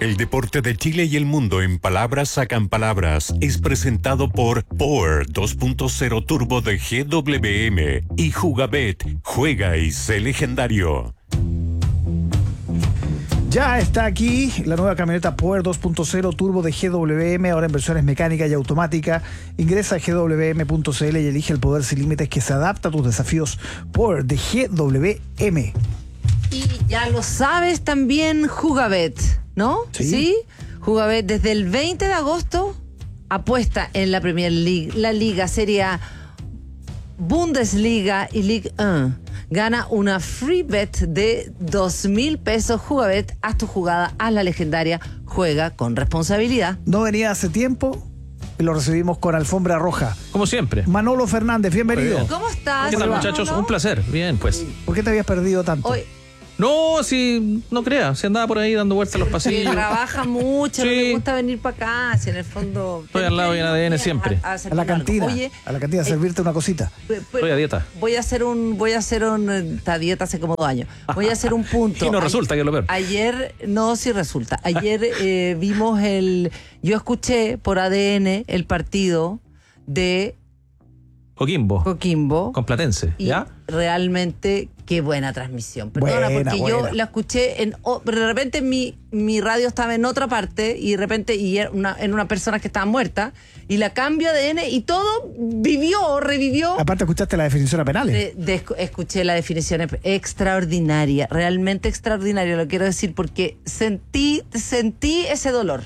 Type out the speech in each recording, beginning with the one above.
El deporte de Chile y el mundo en palabras sacan palabras es presentado por Power 2.0 Turbo de GWM y Jugabet. Juega y sé legendario. Ya está aquí la nueva camioneta Power 2.0 Turbo de GWM, ahora en versiones mecánica y automática. Ingresa a gwm.cl y elige el poder sin límites que se adapta a tus desafíos. Power de GWM. Y ya lo sabes también, Jugabet, ¿no? Sí. Jugabet desde el 20 de agosto apuesta en la Premier League, la Liga, Serie A, Bundesliga y Ligue 1. Gana una free bet de 2.000 pesos. Jugabet, haz tu jugada, haz la legendaria, juega con responsabilidad. No venía hace tiempo y lo recibimos con alfombra roja. Como siempre. Manolo Fernández, bienvenido. ¿Cómo estás? ¿Qué tal, muchachos? Manolo? Un placer. Bien, pues. ¿Por qué te habías perdido tanto? Hoy, No, si no creas, si andaba por ahí dando vueltas a los que pasillos. trabaja mucho, no Sí. le gusta venir para acá, si en el fondo... Estoy al lado y en ADN siempre. A la cantina, Oye, a la cantina a servirte una cosita. Estoy a dieta. Voy a hacer esta dieta hace como 2 años. Voy a hacer un punto. Y no resulta, que es lo peor. Ayer, no, sí resulta. Ayer vimos yo escuché por ADN el partido de Coquimbo. Coquimbo. Con Platense, Y ¿ya? realmente, qué buena transmisión. Perdona, Buena, porque yo buena. la escuché de repente mi radio estaba en otra parte y de repente era en una persona que estaba muerta y la cambio a ADN y todo revivió. Aparte escuchaste la definición a penales. Escuché la definición extraordinaria, realmente extraordinaria, lo quiero decir, porque sentí ese dolor.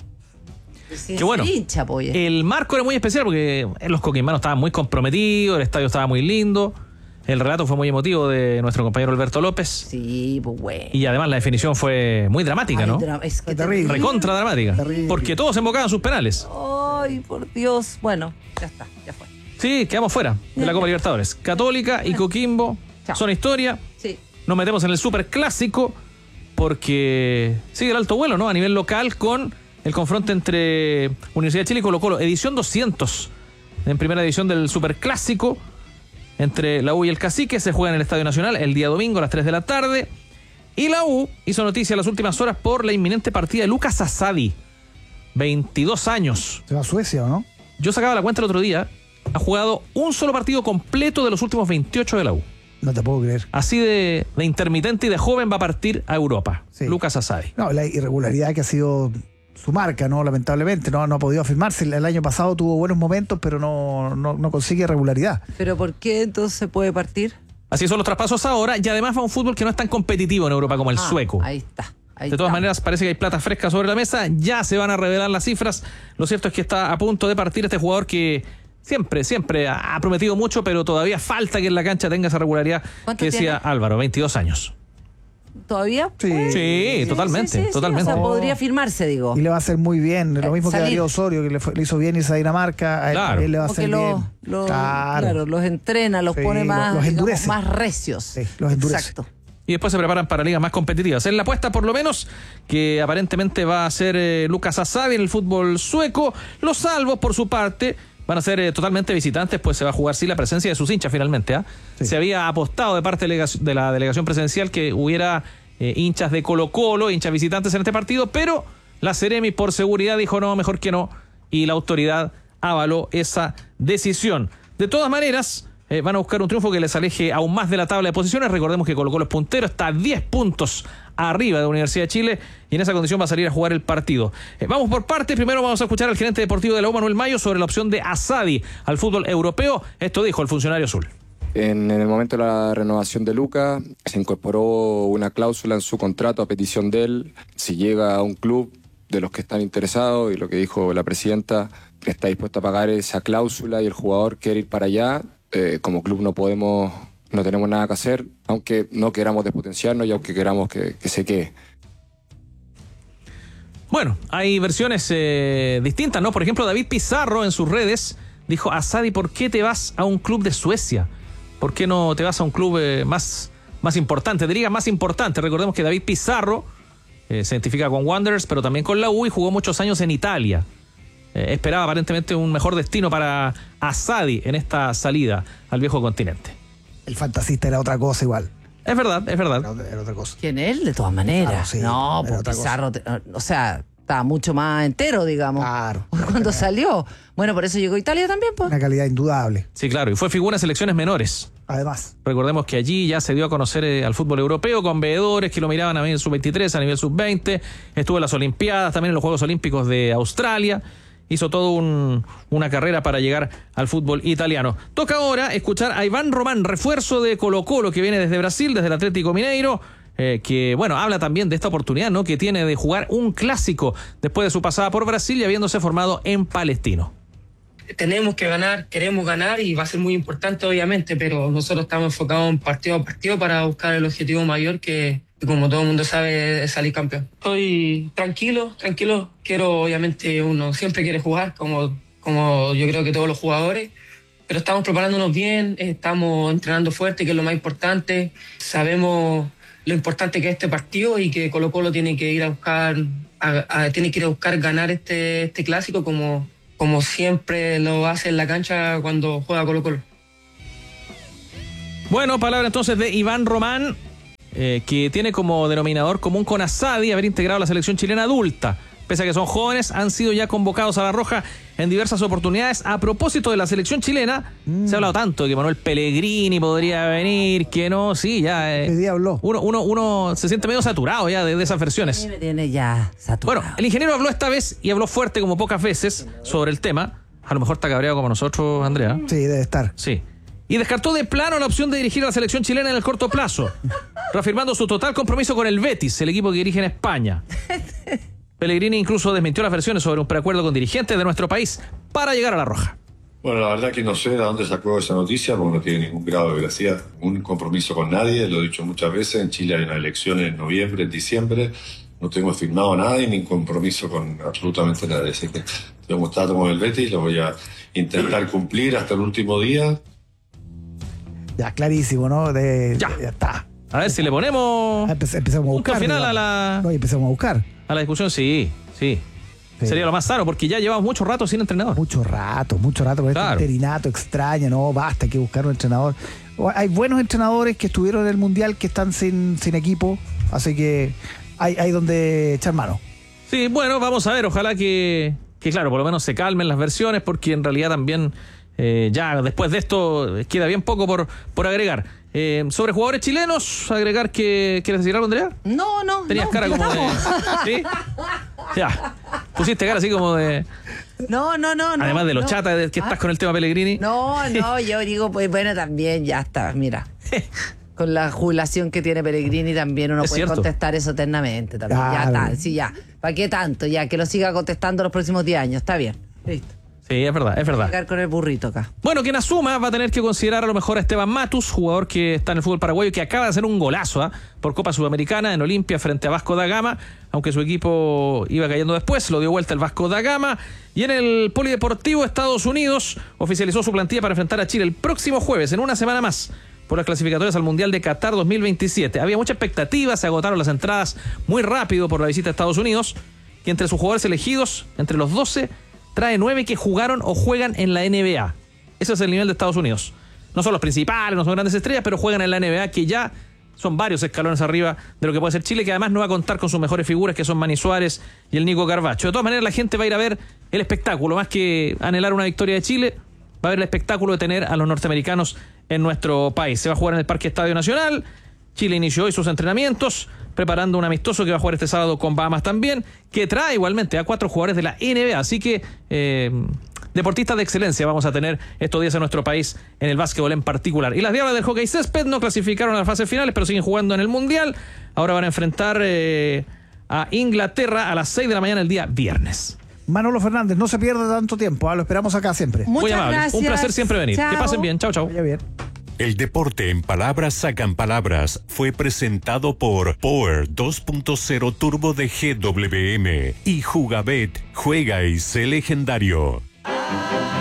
Qué bueno. Hincha, pues, El marco era muy especial porque los coquimbanos estaban muy comprometidos, el estadio estaba muy lindo, el relato fue muy emotivo de nuestro compañero Alberto López Sí, pues bueno. y además la definición fue muy dramática, Ay, ¿no? es que Terrible. Recontra dramática. Terrible. Porque todos embocaban sus penales. Ay, por Dios. Bueno, ya está, ya fue. Sí, quedamos fuera de la Copa Libertadores. Católica y Coquimbo Chao. son historia. Sí. Nos metemos en el superclásico porque sigue el alto vuelo, ¿no? A nivel local con el confronto entre Universidad de Chile y Colo-Colo. Edición 200 en primera edición del superclásico entre la U y el Cacique. Se juega en el Estadio Nacional el día domingo a las 3 de la tarde. Y la U hizo noticia en las últimas horas por la inminente partida de Lucas Asadi. 22 años. Se va a Suecia, ¿o no? Yo sacaba la cuenta el otro día. Ha jugado un solo partido completo de los últimos 28 de la U. No te puedo creer. Así de intermitente y de joven va a partir a Europa. Sí. Lucas Asadi. No, la irregularidad que ha sido su marca, ¿no? Lamentablemente, no ha podido afirmarse. El año pasado tuvo buenos momentos, pero no consigue regularidad. ¿Pero por qué entonces se puede partir? Así son los traspasos ahora y además va a un fútbol que no es tan competitivo en Europa como el sueco. Ahí está. De todas maneras, parece que hay plata fresca sobre la mesa. Ya se van a revelar las cifras. Lo cierto es que está a punto de partir este jugador que siempre ha prometido mucho, pero todavía falta que en la cancha tenga esa regularidad ¿Cuánto que decía tiene? Álvaro, 22 años. ¿Todavía? Sí. Sí, totalmente, Sí, totalmente. o sea, podría firmarse, digo. Y le va a hacer muy bien. Lo mismo que Salir. Darío Osorio, que le hizo bien irse a Dinamarca. A él, Claro. él le va a Porque hacer bien. claro, los entrena, los Sí, pone más, los digamos, endurece. más recios. Sí, los endurece. Exacto. Y después se preparan para ligas más competitivas. Es la apuesta, por lo menos, que aparentemente va a ser Lucas Asadi en el fútbol sueco. Los salvos, por su parte, van a ser totalmente visitantes, pues se va a jugar sí la presencia de sus hinchas finalmente. ¿Ah? Sí. Se había apostado de parte de la delegación presidencial que hubiera hinchas de Colo-Colo, hinchas visitantes en este partido, pero la Seremi por seguridad dijo no, mejor que no, y la autoridad avaló esa decisión. De todas maneras, van a buscar un triunfo que les aleje aún más de la tabla de posiciones. Recordemos que Colo-Colo es puntero, está a 10 puntos arriba de la Universidad de Chile y en esa condición va a salir a jugar el partido. Vamos por partes. Primero vamos a escuchar al gerente deportivo de la U, Manuel Mayo, sobre la opción de Asadi al fútbol europeo. Esto dijo el funcionario azul. En el momento de la renovación de Lucas, se incorporó una cláusula en su contrato a petición de él. Si llega a un club de los que están interesados, y lo que dijo la presidenta, que está dispuesta a pagar esa cláusula y el jugador quiere ir para allá, como club no tenemos nada que hacer, aunque no queramos despotenciarnos y aunque queramos que se quede. Bueno, hay versiones distintas, ¿no? Por ejemplo, David Pizarro en sus redes dijo: Asadi, ¿por qué te vas a un club de Suecia? ¿Por qué no te vas a un club más importante? Te diría más importante. Recordemos que David Pizarro se identifica con Wanderers, pero también con la U y jugó muchos años en Italia. Esperaba aparentemente un mejor destino para Asadi en esta salida al viejo continente. El fantasista era otra cosa igual. Es verdad. Era otra cosa. ¿Quién él? De todas maneras. Claro, sí, no, era pues otra Pizarro, o sea, estaba mucho más entero, digamos. Claro. Cuando salió. Bueno, por eso llegó a Italia también, pues. Una calidad indudable. Sí, claro, y fue figura en selecciones menores. Además. Recordemos que allí ya se dio a conocer al fútbol europeo con veedores que lo miraban a nivel sub-23, a nivel sub-20. Estuvo en las Olimpiadas, también en los Juegos Olímpicos de Australia. Hizo todo una carrera para llegar al fútbol italiano. Toca ahora escuchar a Iván Román, refuerzo de Colo-Colo, que viene desde Brasil, desde el Atlético Mineiro, que, bueno, habla también de esta oportunidad, ¿no?, que tiene de jugar un clásico después de su pasada por Brasil y habiéndose formado en Palestino. Tenemos que ganar, queremos ganar y va a ser muy importante obviamente, pero nosotros estamos enfocados en partido a partido para buscar el objetivo mayor que como todo el mundo sabe, es salir campeón. Estoy tranquilo, quiero obviamente, uno siempre quiere jugar como yo creo que todos los jugadores, pero estamos preparándonos bien, estamos entrenando fuerte, que es lo más importante, sabemos lo importante que es este partido y que Colo-Colo tiene que ir a buscar ganar este clásico como siempre lo hace en la cancha cuando juega Colo-Colo. Bueno, palabra entonces de Iván Román, que tiene como denominador común con Asadi haber integrado la selección chilena adulta. Pese a que son jóvenes, han sido ya convocados a la Roja en diversas oportunidades. A propósito de la selección chilena, se ha hablado tanto de que Manuel Pellegrini podría venir, que no, sí, ya. ¿Qué día habló? Uno se siente medio saturado ya de esas versiones. Sí, me tiene ya saturado. Bueno, el ingeniero habló esta vez y habló fuerte como pocas veces sobre el tema. A lo mejor está cabreado como nosotros, Andrea. Sí, debe estar. Sí. Y descartó de plano la opción de dirigir a la selección chilena en el corto plazo, reafirmando su total compromiso con el Betis, el equipo que dirige en España. Pellegrini incluso desmintió las versiones sobre un preacuerdo con dirigentes de nuestro país para llegar a la Roja. Bueno, la verdad que no sé de dónde sacó esa noticia, porque no tiene ningún grado de veracidad, ningún compromiso con nadie, lo he dicho muchas veces, en Chile hay una elección en noviembre, en diciembre, no tengo firmado nada y ni compromiso con absolutamente nadie, así que tengo un trato con el Betis, lo voy a intentar cumplir hasta el último día. Ya, clarísimo, ¿no? Ya está. A ver si le ponemos Empezamos a buscar. punto final No, y empezamos a buscar. a la discusión, sí. Sería lo más sano, porque ya llevamos mucho rato sin entrenador. Mucho rato con Claro. este interinato extraño, no, basta, hay que buscar un entrenador. Hay buenos entrenadores que estuvieron en el Mundial que están sin equipo, así que hay donde echar mano. Sí, bueno, vamos a ver, ojalá que claro, por lo menos se calmen las versiones, porque en realidad también ya después de esto queda bien poco por agregar. Sobre jugadores chilenos, agregar que... ¿Quieres decir algo, Andrea? No. Tenías cara como de... ¿Sí? Ya. Pusiste cara así como de... No. Además de lo chata que estás con el tema Pellegrini. No, yo digo, pues bueno, también ya está, mira. Con la jubilación que tiene Pellegrini también uno Es puede cierto. contestar eso eternamente también. Claro. Ya está, sí, ya. ¿Para qué tanto? Ya, que lo siga contestando los próximos 10 años, está bien. Listo. Sí, es verdad. Llegar con el burrito acá. Bueno, quien asuma va a tener que considerar a lo mejor a Esteban Matus, jugador que está en el fútbol paraguayo, que acaba de hacer un golazo por Copa Sudamericana en Olimpia frente a Vasco da Gama, aunque su equipo iba cayendo después, lo dio vuelta el Vasco da Gama. Y en el Polideportivo Estados Unidos oficializó su plantilla para enfrentar a Chile el próximo jueves, en una semana más, por las clasificatorias al Mundial de Qatar 2027. Había mucha expectativa, se agotaron las entradas muy rápido por la visita a Estados Unidos, y entre sus jugadores elegidos, entre los 12, trae 9 que jugaron o juegan en la NBA. Ese es el nivel de Estados Unidos. No son los principales, no son grandes estrellas, pero juegan en la NBA, que ya son varios escalones arriba de lo que puede ser Chile, que además no va a contar con sus mejores figuras, que son Manny Suárez y el Nico Carvacho. De todas maneras, la gente va a ir a ver el espectáculo, más que anhelar una victoria de Chile, va a ver el espectáculo de tener a los norteamericanos en nuestro país. Se va a jugar en el Parque Estadio Nacional. Chile inició hoy sus entrenamientos, preparando un amistoso que va a jugar este sábado con Bahamas también, que trae igualmente a 4 jugadores de la NBA. Así que deportistas de excelencia vamos a tener estos días en nuestro país en el básquetbol en particular. Y las Diablas del hockey césped no clasificaron a las fases finales, pero siguen jugando en el Mundial. Ahora van a enfrentar a Inglaterra a las 6 de la mañana el día viernes. Manolo Fernández, no se pierda tanto tiempo, lo esperamos acá siempre. Muy Muchas amable. gracias. Un placer siempre venir. Chao. Que pasen bien. Chau. Vaya bien. El deporte en palabras sacan palabras fue presentado por Power 2.0 Turbo de GWM y Jugabet, juega y sé legendario.